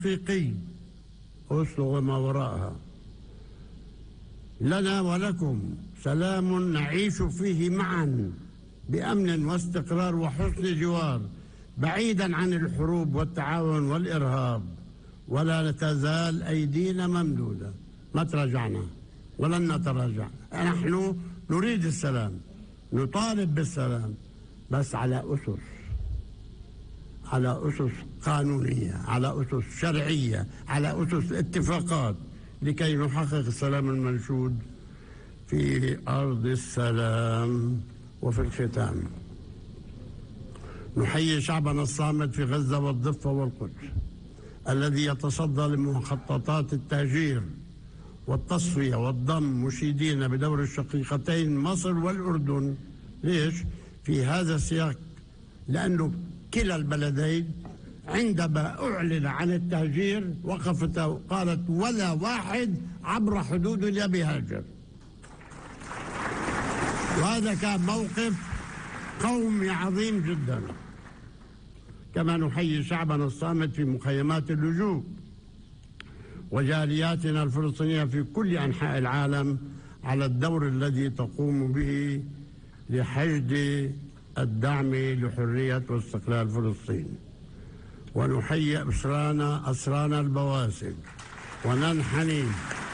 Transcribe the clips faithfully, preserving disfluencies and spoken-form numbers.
أفريقي أوسلو وما وراءها. لنا ولكم سلام نعيش فيه معا بأمن واستقرار وحسن جوار، بعيدا عن الحروب والتعاون والإرهاب، ولا تزال أيدينا ممدودة. ما تراجعنا ولن نتراجع. نحن نريد السلام، نطالب بالسلام، بس على أسس على أسس قانونية، على أسس شرعية، على أسس اتفاقات، لكي نحقق السلام المنشود في أرض السلام. وفي الختام نحيي شعبنا الصامد في غزة والضفة والقدس الذي يتصدى لمخططات التهجير والتصفية والضم، مشيدين بدور الشقيقتين مصر والأردن. ليش؟ في هذا السياق لأنه كلا البلدين عندما أعلن عن التهجير وقفت وقالت ولا واحد عبر حدودنا بيهاجر، وهذا كان موقف قومي عظيم جدا. كما نحيي شعبنا الصامت في مخيمات اللجوء وجالياتنا الفلسطينية في كل أنحاء العالم على الدور الذي تقوم به لحشد الدعم لحرية واستقلال فلسطين. ونحيي أسرانا أسرانا البواسل وننحني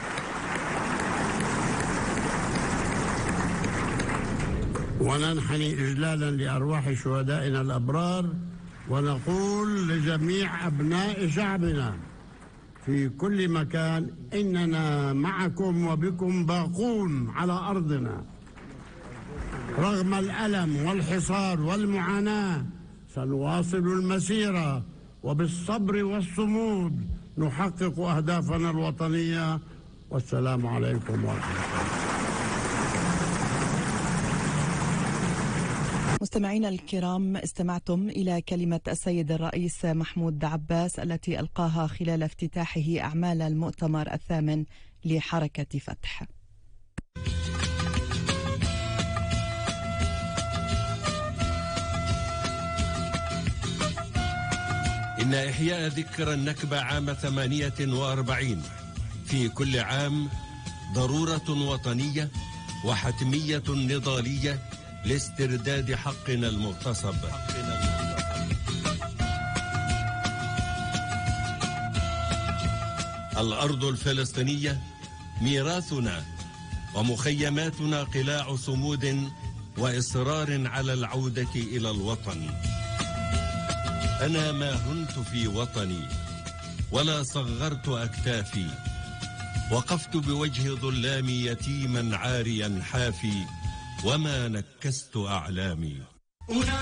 وننحني إجلالا لأرواح شهدائنا الأبرار، ونقول لجميع أبناء شعبنا في كل مكان إننا معكم وبكم باقون على أرضنا. رغم الألم والحصار والمعاناة سنواصل المسيرة، وبالصبر والصمود نحقق أهدافنا الوطنية. والسلام عليكم ورحمة الله. مستمعينا الكرام، استمعتم إلى كلمة السيد الرئيس محمود عباس التي ألقاها خلال افتتاحه أعمال المؤتمر الثامن لحركة فتح. إن إحياء ذكرى النكبة عام ثمانية وأربعين في كل عام ضرورة وطنية وحتمية نضالية لاسترداد حقنا المغتصب. الأرض الفلسطينية ميراثنا، ومخيماتنا قلاع صمود وإصرار على العودة إلى الوطن. أنا ما هنت في وطني ولا صغرت أكتافي، وقفت بوجه ظلام يتيما عاريا حافي، وما نكست أعلامي.